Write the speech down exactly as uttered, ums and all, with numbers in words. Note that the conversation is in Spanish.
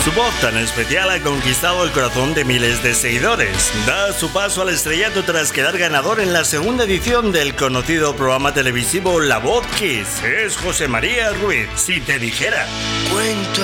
Su voz tan especial ha conquistado el corazón de miles de seguidores. Da su paso al estrellato tras quedar ganador en la segunda edición del conocido programa televisivo La Voz Kids. Es José María Ruiz. Si te dijera. Cuento